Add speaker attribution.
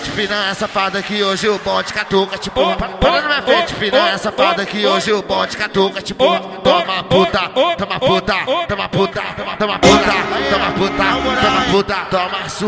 Speaker 1: frente, piranha safada, que hoje o bote catuca, tipo. Para na minha frente, piranha safada, que hoje o bote catuca, tipo. Toma puta, toma puta, toma puta, toma puta, toma puta, toma puta, toma sua.